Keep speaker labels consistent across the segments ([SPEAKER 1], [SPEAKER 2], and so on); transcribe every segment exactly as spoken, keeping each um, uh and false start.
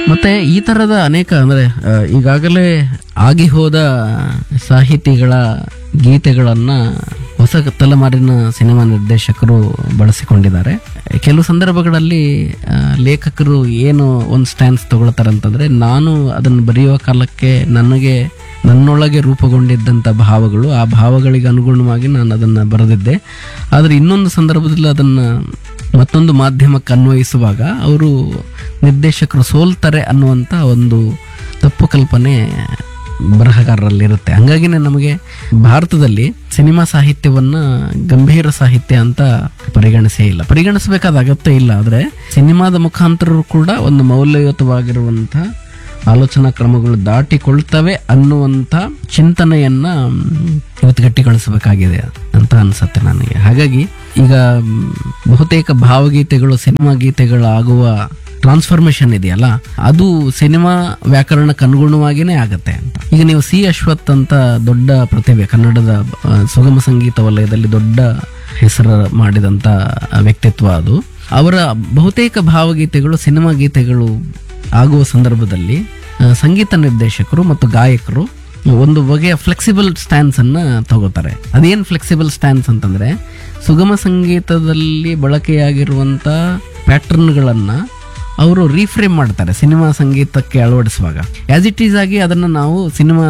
[SPEAKER 1] ಮತ್ತೆ ಈ ತರದ ಅನೇಕ ಅಂದ್ರೆ ಆ, ಈಗಾಗಲೇ ಆಗಿ ಹೋದ ಸಾಹಿತಿಗಳ ಗೀತೆಗಳನ್ನ ಹೊಸ ತಲೆಮಾರಿನ ಸಿನಿಮಾ ನಿರ್ದೇಶಕರು ಬಳಸಿಕೊಂಡಿದ್ದಾರೆ. ಕೆಲವು ಸಂದರ್ಭಗಳಲ್ಲಿ ಆ, ಲೇಖಕರು ಏನು ಒಂದು ಸ್ಟ್ಯಾನ್ಸ್ ತಗೊಳ್ತಾರೆ ಅಂತಂದ್ರೆ, ನಾನು ಅದನ್ನು ಬರೆಯುವ ಕಾಲಕ್ಕೆ ನನಗೆ ನನ್ನೊಳಗೆ ರೂಪುಗೊಂಡಿದ್ದಂಥ ಭಾವಗಳು, ಆ ಭಾವಗಳಿಗೆ ಅನುಗುಣವಾಗಿ ನಾನು ಅದನ್ನು ಬರೆದಿದ್ದೆ. ಆದರೆ ಇನ್ನೊಂದು ಸಂದರ್ಭದಲ್ಲಿ ಅದನ್ನು ಮತ್ತೊಂದು ಮಾಧ್ಯಮಕ್ಕೆ ಅನ್ವಯಿಸುವಾಗ ಅವರು ನಿರ್ದೇಶಕರು ಸೋಲ್ತಾರೆ ಅನ್ನುವಂಥ ಒಂದು ತಪ್ಪು ಕಲ್ಪನೆ ಬರಹಗಾರರಲ್ಲಿರುತ್ತೆ. ಹಂಗಾಗಿನೇ ನಮಗೆ ಭಾರತದಲ್ಲಿ ಸಿನಿಮಾ ಸಾಹಿತ್ಯವನ್ನ ಗಂಭೀರ ಸಾಹಿತ್ಯ ಅಂತ ಪರಿಗಣಿಸೇ ಇಲ್ಲ, ಪರಿಗಣಿಸಬೇಕಾದ ಅಗತ್ಯ ಇಲ್ಲ. ಆದರೆ ಸಿನಿಮಾದ ಮುಖಾಂತರರು ಕೂಡ ಒಂದು ಮೌಲ್ಯಯುತವಾಗಿರುವಂಥ ಆಲೋಚನಾ ಕ್ರಮಗಳು ದಾಟಿಕೊಳ್ತವೆ ಅನ್ನುವಂಥ ಚಿಂತನೆಯನ್ನ ಇವತ್ತು ಗಟ್ಟಿಗೊಳಿಸಬೇಕಾಗಿದೆ ಅಂತ ಅನ್ಸುತ್ತೆ ನನಗೆ. ಹಾಗಾಗಿ ಈಗ ಬಹುತೇಕ ಭಾವಗೀತೆಗಳು ಸಿನಿಮಾ ಗೀತೆಗಳಾಗುವ ಟ್ರಾನ್ಸ್ಫಾರ್ಮೇಶನ್ ಇದೆಯಲ್ಲ, ಅದು ಸಿನಿಮಾ ವ್ಯಾಕರಣಕ್ಕೆ ಅನುಗುಣವಾಗಿನೇ ಆಗತ್ತೆ ಅಂತ. ಈಗ ನೀವು ಸಿ ಅಶ್ವಥ್ ಅಂತ ದೊಡ್ಡ ಪ್ರತಿಭೆ, ಕನ್ನಡದ ಆ, ಸುಗಮ ಸಂಗೀತ ವಲಯದಲ್ಲಿ ದೊಡ್ಡ ಹೆಸರು ಮಾಡಿದಂಥ ವ್ಯಕ್ತಿತ್ವ ಅದು. ಅವರ ಬಹುತೇಕ ಭಾವಗೀತೆಗಳು ಸಿನಿಮಾ ಗೀತೆಗಳು ಆಗುವ ಸಂದರ್ಭದಲ್ಲಿ ಆ, ಸಂಗೀತ ನಿರ್ದೇಶಕರು ಮತ್ತು ಗಾಯಕರು ಒಂದು ಬಗೆಯ ಫ್ಲೆಕ್ಸಿಬಲ್ ಸ್ಟ್ಯಾನ್ಸ್ ಅನ್ನ ತಗೋತಾರೆ. ಅದೇನು ಫ್ಲೆಕ್ಸಿಬಲ್ ಸ್ಟ್ಯಾನ್ಸ್ ಅಂತಂದ್ರೆ, ಸುಗಮ ಸಂಗೀತದಲ್ಲಿ ಬಳಕೆಯಾಗಿರುವಂತ ಪ್ಯಾಟರ್ನ್ಗಳನ್ನ ಅವರು ರೀಫ್ರೇಮ್ ಮಾಡ್ತಾರೆ ಸಿನಿಮಾ ಸಂಗೀತಕ್ಕೆ ಅಳವಡಿಸುವಾಗ. ಆಸ್ ಇಟ್ ಈಸ್ ಆಗಿ ಅದನ್ನು ನಾವು ಸಿನಿಮಾ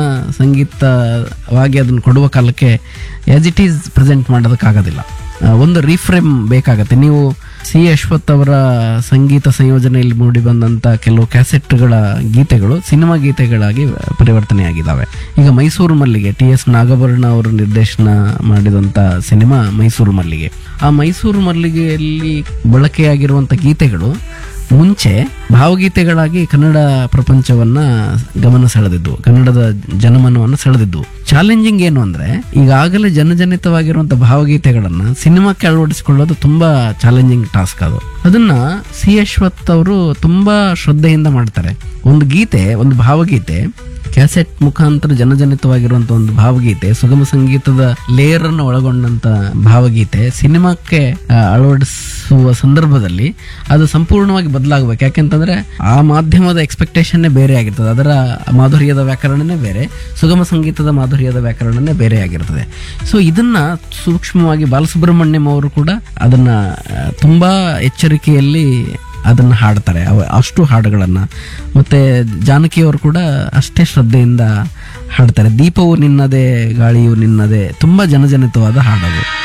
[SPEAKER 1] ಸಂಗೀತವಾಗಿ ಅದನ್ನು ಕೊಡುವ ಕಾಲಕ್ಕೆ ಆಸ್ ಇಟ್ ಈಸ್ ಪ್ರೆಸೆಂಟ್ ಮಾಡೋದಕ್ಕಾಗೋದಿಲ್ಲ, ಒಂದು ರೀಫ್ರೇಮ್ ಬೇಕಾಗತ್ತೆ. ನೀವು ಸಿ ಅಶ್ವಥ್ ಅವರ ಸಂಗೀತ ಸಂಯೋಜನೆಯಲ್ಲಿ ಮೂಡಿ ಬಂದಂಥ ಕೆಲವು ಕ್ಯಾಸೆಟ್ಗಳ ಗೀತೆಗಳು ಸಿನಿಮಾ ಗೀತೆಗಳಾಗಿ ಪರಿವರ್ತನೆಯಾಗಿದ್ದಾವೆ. ಈಗ ಮೈಸೂರು ಮಲ್ಲಿಗೆ, ಟಿ ಎಸ್ ನಾಗಭರಣ ಅವರು ನಿರ್ದೇಶನ ಮಾಡಿದಂಥ ಸಿನಿಮಾ ಮೈಸೂರು ಮಲ್ಲಿಗೆ. ಆ ಮೈಸೂರು ಮಲ್ಲಿಗೆಯಲ್ಲಿ ಬಳಕೆಯಾಗಿರುವಂಥ ಗೀತೆಗಳು ಮುಂಚೆ ಭಾವಗೀತೆಗಳಾಗಿ ಕನ್ನಡ ಪ್ರಪಂಚವನ್ನ ಗಮನ ಸೆಳೆದಿದ್ದು, ಕನ್ನಡದ ಜನಮನವನ್ನು ಸೆಳೆದಿದ್ದು. ಚಾಲೆಂಜಿಂಗ್ ಏನು ಅಂದ್ರೆ, ಈಗಾಗಲೇ ಜನಜನಿತವಾಗಿರುವಂತಹ ಭಾವಗೀತೆಗಳನ್ನ ಸಿನಿಮಾಕ್ಕೆ ಅಳವಡಿಸಿಕೊಳ್ಳೋದು ತುಂಬಾ ಚಾಲೆಂಜಿಂಗ್ ಟಾಸ್ಕ್. ಅದು ಅದನ್ನ ಸಿ ಅಶ್ವಥ್ ಅವರು ತುಂಬಾ ಶ್ರದ್ಧೆಯಿಂದ ಮಾಡ್ತಾರೆ. ಒಂದು ಗೀತೆ, ಒಂದು ಭಾವಗೀತೆ ಕ್ಯಾಸೆಟ್ ಮುಖಾಂತರ ಜನಜನಿತವಾಗಿರುವಂತ ಒಂದು ಭಾವಗೀತೆ, ಸುಗಮ ಸಂಗೀತದ ಲೇಯರ್ ಅನ್ನು ಒಳಗೊಂಡಂತ ಭಾವಗೀತೆ ಸಿನಿಮಾಕ್ಕೆ ಆ, ಅಳವಡಿಸುವ ಸಂದರ್ಭದಲ್ಲಿ ಅದು ಸಂಪೂರ್ಣವಾಗಿ ಬದಲಾಗಬೇಕು. ಯಾಕೆಂತಂದ್ರೆ ಆ ಮಾಧ್ಯಮದ ಎಕ್ಸ್ಪೆಕ್ಟೇಷನ್ನೇ ಬೇರೆ ಆಗಿರ್ತದೆ, ಅದರ ಮಾಧುರ್ಯದ ವ್ಯಾಕರಣನೇ ಬೇರೆ, ಸುಗಮ ಸಂಗೀತದ ಮಾಧುರ್ಯದ ವ್ಯಾಕರಣನೇ ಬೇರೆ ಆಗಿರ್ತದೆ. ಸೊ ಇದನ್ನ ಸೂಕ್ಷ್ಮವಾಗಿ ಬಾಲಸುಬ್ರಹ್ಮಣ್ಯಂ ಅವರು ಕೂಡ ಅದನ್ನ ಆ, ತುಂಬಾ ಎಚ್ಚರಿಕೆಯಲ್ಲಿ ಅದನ್ನು ಹಾಡ್ತಾರೆ, ಅವ ಅಷ್ಟು ಹಾಡುಗಳನ್ನ. ಮತ್ತೆ ಜಾನಕಿಯವರು ಕೂಡ ಅಷ್ಟೇ ಶ್ರದ್ಧೆಯಿಂದ ಹಾಡ್ತಾರೆ. ದೀಪವು ನಿನ್ನದೇ ಗಾಳಿಯು ನಿನ್ನದೇ, ತುಂಬಾ ಜನಜನಿತವಾದ ಹಾಡದು.